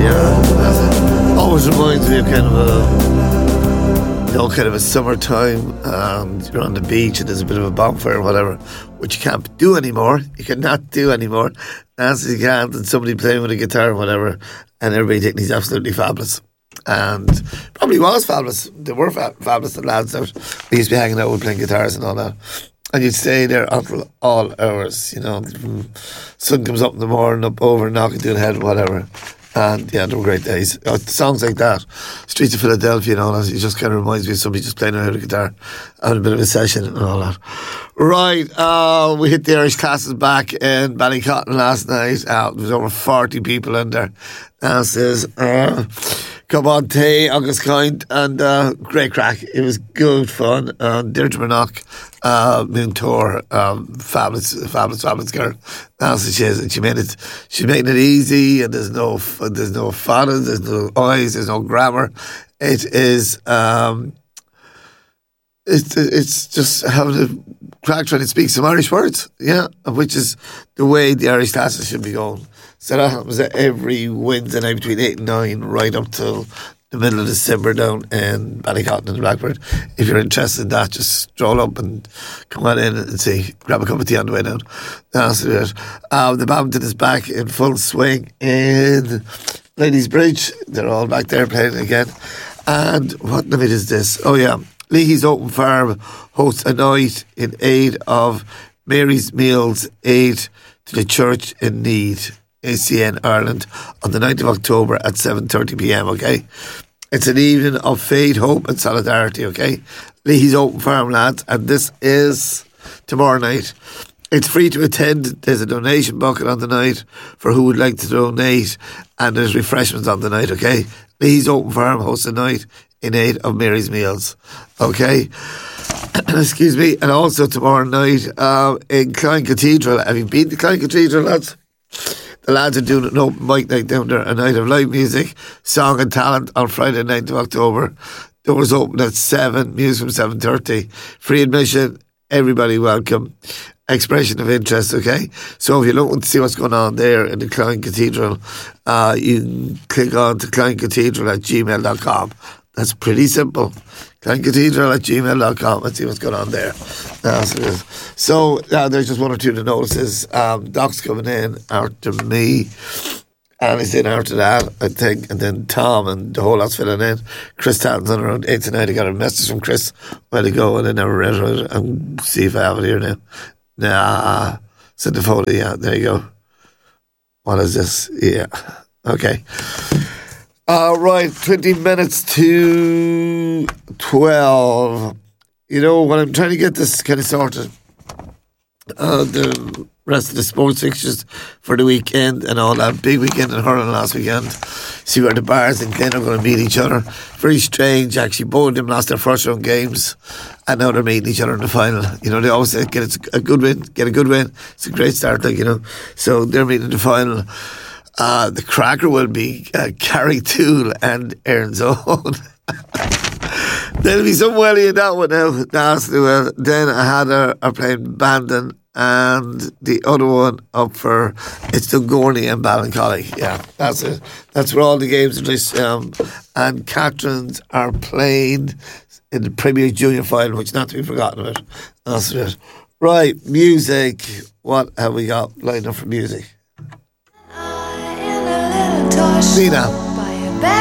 Yeah, always reminds me of kind of a summertime, and you're on the beach and there's a bit of a bonfire or whatever, which you can't do anymore. You cannot do anymore. As you can't, and somebody playing with a guitar or whatever, and everybody thinking he's absolutely fabulous. And probably was fabulous. They were fabulous, the lads out. They used to be hanging out with playing guitars and all that. And you'd stay there until all hours, sun comes up in the morning, up over, knocking to the head, whatever. And yeah, they were great days. Songs like that, Streets of Philadelphia and all that, it just kind of reminds me of somebody just playing out a guitar, having a bit of a session and all that. Right, we hit the Irish classes back in Ballycotton last night. There was over 40 people in there. Says, come on, Tay, August Kind, and great crack. It was good fun. Deirdre Minock, Moon Tour, fabulous girl. That's what she is, and she's making it easy, and there's no fadas, there's no eyes, there's no grammar. It is, it's just having a crack trying to speak some Irish words, yeah, which is the way the Irish classes should be going. So that happens every Wednesday night between 8 and 9, right up till the middle of December down in Ballycotton and Blackbird. If you're interested in that, just stroll up and come on in and see, grab a cup of tea on the way down. That's it. The badminton is back in full swing in Ladies Bridge. They're all back there playing again. And what night is this? Oh yeah, Leahy's Open Farm hosts a night in aid of Mary's Meals Aid to the Church in Need, ACN Ireland, on the 9th of October at 7:30pm, okay? It's an evening of faith, hope and solidarity, okay? Leahy's Open Farm, lads, and this is tomorrow night. It's free to attend. There's a donation bucket on the night for who would like to donate, and there's refreshments on the night, okay? Leahy's Open Farm hosts a night in aid of Mary's Meals, okay? Excuse me. And also tomorrow night in Clyne Cathedral. Have you been to Clyne Cathedral, lads? The lads are doing an open mic night down there, a night of live music, song and talent on Friday 9th of October. Doors open at 7, music from 7:30. Free admission, everybody welcome. Expression of interest, okay? So if you're looking to see what's going on there in the Clyne Cathedral, you can click on to clynecathedral@gmail.com. That's pretty simple. clynecathedral@gmail.com and see what's going on there. So there's just one or two of the notices. Doc's coming in after me, and he's in after that, I think, and then Tom and the whole lot's filling in. Chris Tatton's on around 8 tonight. I got a message from Chris where to go, and I never read it. And see if I have it here now. Nah, send the photo. Yeah, there you go. What is this? Yeah, okay. Right, 20 minutes to 12. When I'm trying to get this kind of sorted, the rest of the sports fixtures for the weekend and all that, big weekend in hurling last weekend, see where the Bars and Glen are going to meet each other. Very strange, actually. Both of them lost their first round games, and now they're meeting each other in the final. They always say, get a good win. It's a great start, So they're meeting in the final. The cracker will be Carrie Toole and Aaron's Own. There'll be some welly in that one now. Then I had her playing Bandon, and the other one up for it's Dungourney and Ballincolly. Yeah, that's it. That's where all the games are just. And Catherine's are playing in the Premier Junior final, which not to be forgotten about. That's it. Right, music. What have we got lined up for music? Nina.